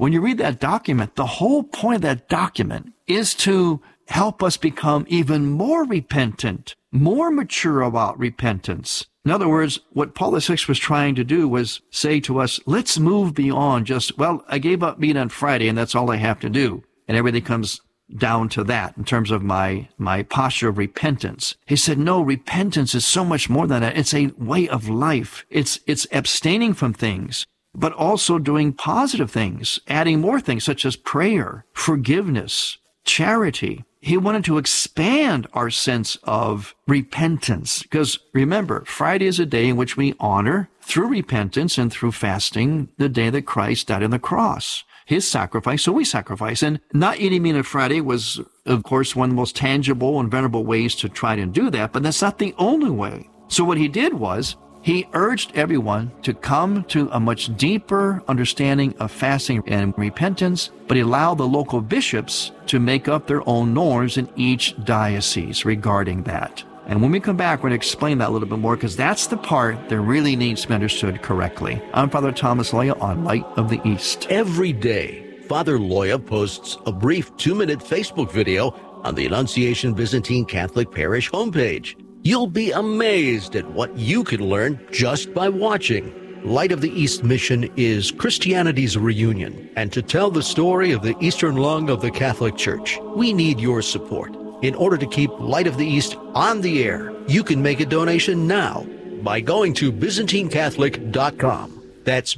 when you read that document, the whole point of that document is to help us become even more repentant, more mature about repentance. In other words, what Paul VI was trying to do was say to us, let's move beyond just, well, I gave up meat on Friday and that's all I have to do. And everything comes down to that in terms of my posture of repentance. He said, no, repentance is so much more than that. It's a way of life. It's abstaining from things, but also doing positive things, adding more things such as prayer, forgiveness, charity. He wanted to expand our sense of repentance because remember, Friday is a day in which we honor through repentance and through fasting the day that Christ died on the cross. His sacrifice, so we sacrifice. And not eating meat on Friday was, of course, one of the most tangible and venerable ways to try to do that, but that's not the only way. So what he did was, he urged everyone to come to a much deeper understanding of fasting and repentance, but he allowed the local bishops to make up their own norms in each diocese regarding that. And when we come back, we're going to explain that a little bit more because that's the part that really needs to be understood correctly. I'm Father Thomas Loya on Light of the East. Every day, Father Loya posts a brief 2-minute Facebook video on the Annunciation Byzantine Catholic Parish homepage. You'll be amazed at what you can learn just by watching. Light of the East mission is Christianity's reunion. And to tell the story of the Eastern lung of the Catholic Church, we need your support. In order to keep Light of the East on the air, you can make a donation now by going to ByzantineCatholic.com. That's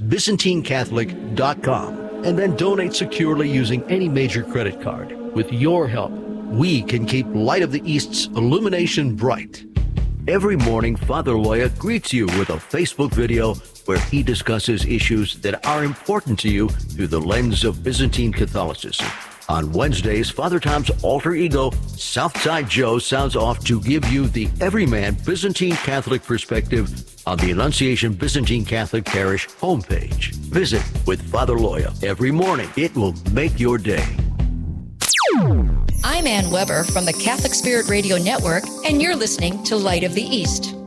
ByzantineCatholic.com. And then donate securely using any major credit card. With your help, we can keep Light of the East's illumination bright. Every morning, Father Loya greets you with a Facebook video where he discusses issues that are important to you through the lens of Byzantine Catholicism. On Wednesdays, Father Tom's alter ego, Southside Joe, sounds off to give you the everyman Byzantine Catholic perspective on the Annunciation Byzantine Catholic Parish homepage. Visit with Father Loya every morning. It will make your day. I'm Ann Weber from the Catholic Spirit Radio Network, and you're listening to Light of the East.